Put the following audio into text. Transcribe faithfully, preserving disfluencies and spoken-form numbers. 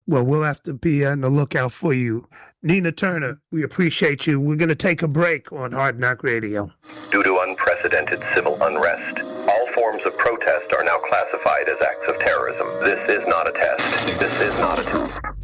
Well, we'll have to be on the lookout for you. Nina Turner, we appreciate you. We're going to take a break on Hard Knock Radio. Due to unprecedented civil unrest, all forms of protest are now classified as acts of terrorism. This is not a test. This is not a test.